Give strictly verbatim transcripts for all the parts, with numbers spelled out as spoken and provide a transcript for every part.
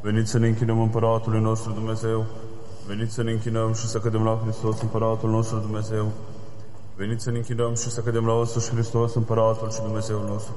Veniți să ne închinăm Împăratului nostru Dumnezeu. Veniți să ne închinăm și să cădem la Hristos, Împăratul nostru Dumnezeu. Veniți să ne închinăm și să cădem la însuși Hristos, Împăratul și Dumnezeul nostru.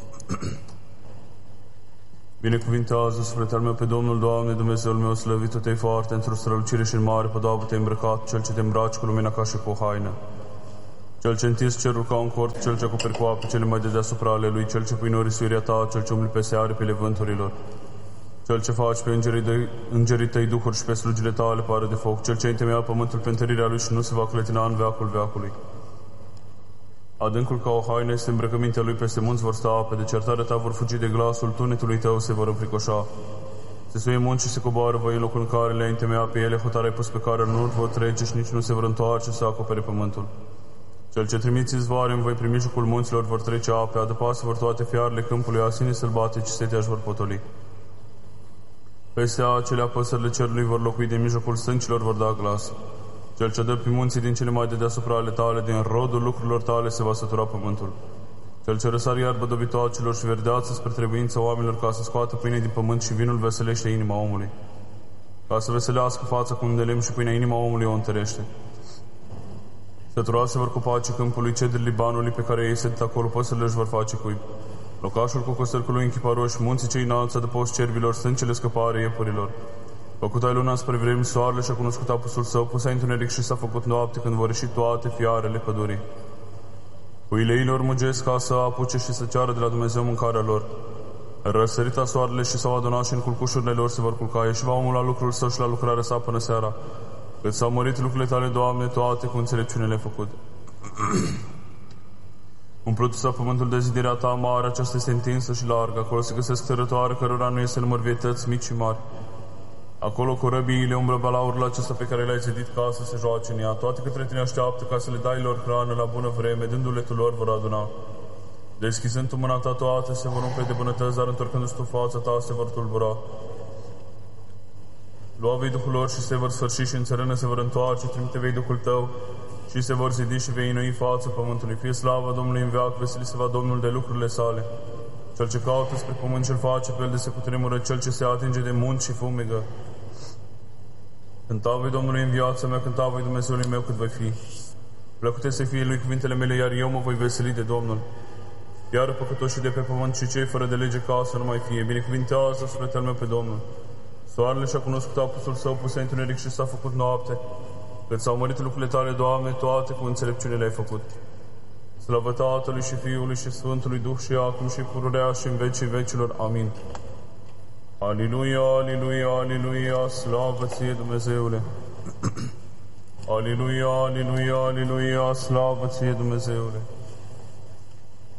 Binecuvintează sufletul meu pe Domnul, Doamne, Dumnezeul meu, slăvit-o Te foarte, într-o strălucire și în mare podoabă Te-ai îmbrăcat, Cel ce Te îmbraci cu lumina ca și cu o haină. Cel ce întins cerul ca un cort, Cel ce acoperi cu ape cele mai de deasupra ale Lui, Cel ce pui în orisuirea Ta, Cel ce umbli peste aripile vânturilor. Cel ce faci pe îngerii, de, îngerii Tăi duhuri și pe slugile Tale pare de foc, Cel ce întemeia pământul pe întărirea Lui și nu se va clătina în veacul veacului. Adâncul ca o haină este îmbrăcămintea Lui, peste munți vor sta ape, de certarea Ta vor fugi de glasul tunetului Tău se vor înfricoșa. Se suie munci și se coboară voi în locul în care le-ai întemeiat pe ele, hotare ai pus pe care nu vor trece și nici nu se vor întoarce să acopere pământul. Cel ce trimiți izvoare în voi primi jocul munților vor trece ape, adăpase vor toate fiarele câmpului, asinii sălbatici, setea își vor potoli. Peste acelea păsările cerului vor locui, de mijlocul stâncilor vor da glas. Cel ce dă pe munții din cele mai de deasupra ale Tale, din rodul lucrurilor Tale se va sătura pământul. Cel ce răsar iarbă dobitoacelor și verdeață spre trebuința oamenilor, ca să scoată pâine din pământ și vinul veselește inima omului. Ca să veselească fața cu un de lemn și pâinea inima omului o întărește. Săturoase vor copaci câmpului, cedri Libanului, pe care ei sedit acolo, păsările își vor face cuib. Locașul cu costărcului închiparoși, munții cei înalți, adăpost cerbilor, stâncele scăpare iepurilor. Făcut ai luna spre vremi, soarele și-a cunoscut apusul său, pus ai întuneric și s-a făcut noapte, când vor ieși toate fiarele pădurii. Puileilor mugesc ca să apuce și să ceară de la Dumnezeu mâncarea lor. Răsărita soarele și s-au adunat și în culcușurile lor se vor culca, și va omul la lucrul său și la lucrarea sa până seara. Cât s-au mărit lucrurile Tale, Doamne, toate cu înțelepciune le-ai făcut. Umplut s-a pământul de zidirea Ta mare, aceasta este întinsă și largă, acolo se găsesc tărătoare cărora nu este număr vietăți mici și mari. Acolo corăbiile umblă balaurul acesta pe care le-ai zidit ca să se joace în ea. Toate către Tine așteaptă ca să le dai lor hrană la bună vreme, dându-le Tu lor vor aduna. Deschizând Tu mâna Ta, toate se vor umple de bunătăți, dar întorcându-ți Tu fața Ta se vor tulbura. Lua vei Duhul lor și se vor sfârși și în țărână se vor întoarce, trimite vei Duhul Tău și se vor zidi și vei înoi fața pământului. Fie slavă Domnului în veac, veseli se va Domnul de lucrurile Sale. Cel ce caută spre pământ cel face, pe el de se cutremură, cel ce se atinge de munți și fumegă. Cânta voi Domnului în viața mea, cânta voi Dumnezeului meu cât voi fi. Plăcute să fie Lui cuvintele mele, iar eu mă voi veseli de Domnul. Iar păcătoșii de pe pământ și cei fără de lege ca să nu mai fie. Binecuvintează sufletul meu pe Domnul. Soarele și-a cunoscut apusul său, pus întuneric și s-a făcut noapte. Cât s-au mărit lucrurile Tale, Doamne, toate cu înțelepciune le-ai făcut. Slavă Tatălui și Fiului și Sfântului Duh și acum și pururea și în vecii vecilor. Amin. Aliluia, aliluia, aliluia, slavă Ție, Dumnezeule! Aliluia, aliluia, aliluia, slavă Ție, Dumnezeule!